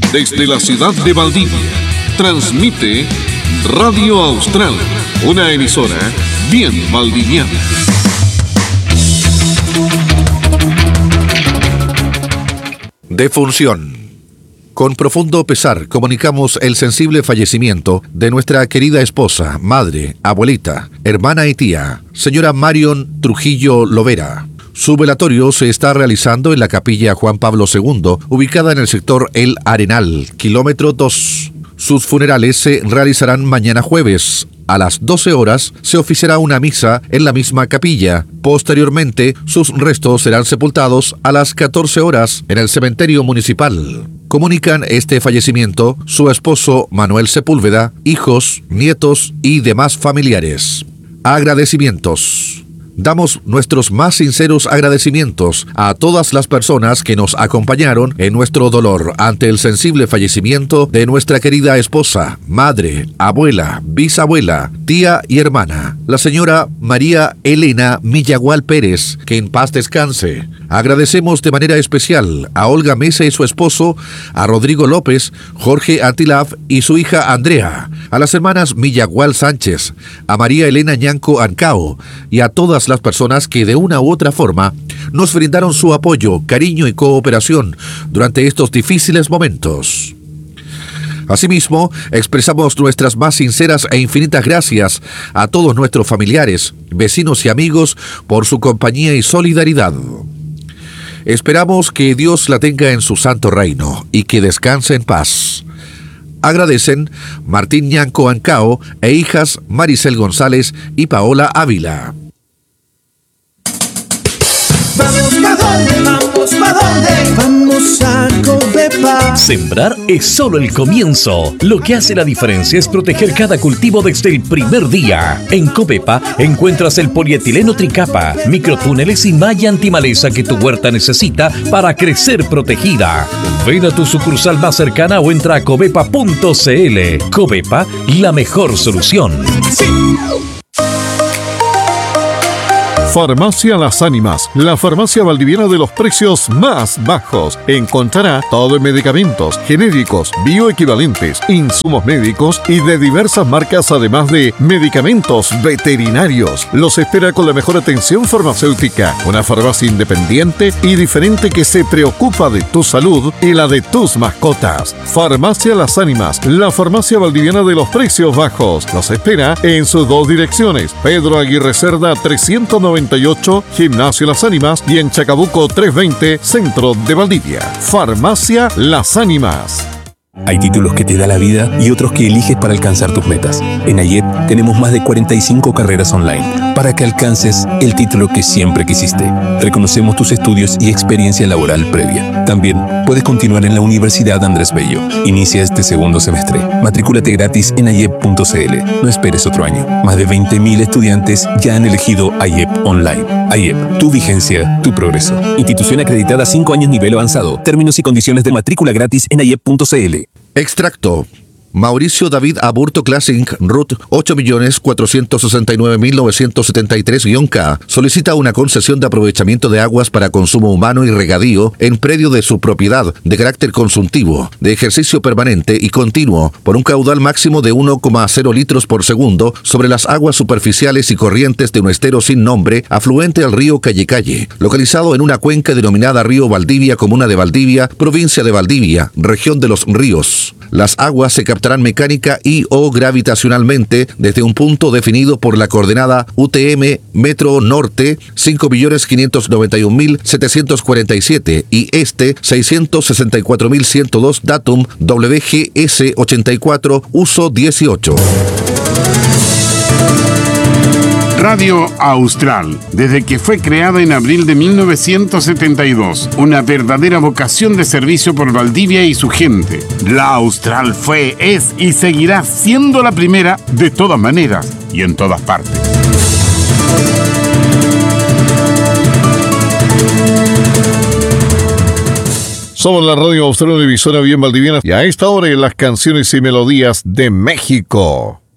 Desde la ciudad de Valdivia, transmite Radio Austral, una emisora bien valdiviana. Defunción. Con profundo pesar comunicamos el sensible fallecimiento de nuestra querida esposa, madre, abuelita, hermana y tía, señora Marion Trujillo Lovera. Su velatorio se está realizando en la capilla Juan Pablo II, ubicada en el sector El Arenal, kilómetro 2. Sus funerales se realizarán mañana jueves. A las 12 horas se oficiará una misa en la misma capilla. Posteriormente, sus restos serán sepultados a las 14 horas en el cementerio municipal. Comunican este fallecimiento su esposo Manuel Sepúlveda, hijos, nietos y demás familiares. Agradecimientos. Damos nuestros más sinceros agradecimientos a todas las personas que nos acompañaron en nuestro dolor ante el sensible fallecimiento de nuestra querida esposa, madre, abuela, bisabuela, tía y hermana, la señora María Elena Millagual Pérez, que en paz descanse. Agradecemos de manera especial a Olga Mesa y su esposo, a Rodrigo López, Jorge Antilaf y su hija Andrea, a las hermanas Millagual Sánchez, a María Elena Ñanco Ancao y a todas las personas que de una u otra forma nos brindaron su apoyo, cariño y cooperación durante estos difíciles momentos. Asimismo, expresamos nuestras más sinceras e infinitas gracias a todos nuestros familiares, vecinos y amigos por su compañía y solidaridad. Esperamos que Dios la tenga en su santo reino y que descanse en paz. Agradecen Martín Ñanco Ancao e hijas Maricel González y Paola Ávila. Vamos pa' dónde, vamos pa' dónde, vamos a Covepa. Sembrar es solo el comienzo. Lo que hace la diferencia es proteger cada cultivo desde el primer día. En Covepa encuentras el polietileno tricapa, microtúneles y malla antimaleza que tu huerta necesita para crecer protegida. Ven a tu sucursal más cercana o entra a covepa.cl. Covepa, la mejor solución. Sí. Farmacia Las Ánimas, la farmacia valdiviana de los precios más bajos. Encontrará todo en medicamentos, genéricos, bioequivalentes, insumos médicos y de diversas marcas, además de medicamentos veterinarios. Los espera con la mejor atención farmacéutica. Una farmacia independiente y diferente que se preocupa de tu salud y la de tus mascotas. Farmacia Las Ánimas, la farmacia valdiviana de los precios bajos. Los espera en sus dos direcciones: Pedro Aguirre Cerda 398, Gimnasio Las Ánimas, y en Chacabuco 320, Centro de Valdivia. Farmacia Las Ánimas. Hay títulos que te da la vida y otros que eliges para alcanzar tus metas. En AYEP tenemos más de 45 carreras online para que alcances el título que siempre quisiste. Reconocemos tus estudios y experiencia laboral previa. También puedes continuar en la Universidad Andrés Bello. Inicia este segundo semestre. Matrículate gratis en ayep.cl. No esperes otro año. Más de 20.000 estudiantes ya han elegido AYEP Online. AYEP, tu vigencia, tu progreso. Institución acreditada 5 años nivel avanzado. Términos y condiciones de matrícula gratis en ayep.cl. Extracto. Mauricio David Aburto Classic RUT 8.469.973-K solicita una concesión de aprovechamiento de aguas para consumo humano y regadío en predio de su propiedad de carácter consultivo, de ejercicio permanente y continuo, por un caudal máximo de 1,0 litros por segundo sobre las aguas superficiales y corrientes de un estero sin nombre afluente al río Calle, localizado en una cuenca denominada Río Valdivia, comuna de Valdivia, provincia de Valdivia, región de los ríos. Las aguas se captarán mecánica y o gravitacionalmente desde un punto definido por la coordenada UTM Metro Norte 5.591.747 y este 664.102 datum WGS 84 uso 18. Radio Austral, desde que fue creada en abril de 1972, una verdadera vocación de servicio por Valdivia y su gente. La Austral fue, es y seguirá siendo la primera de todas maneras y en todas partes. Somos la Radio Austral, una emisora bien valdiviana, y a esta hora en las canciones y melodías de México.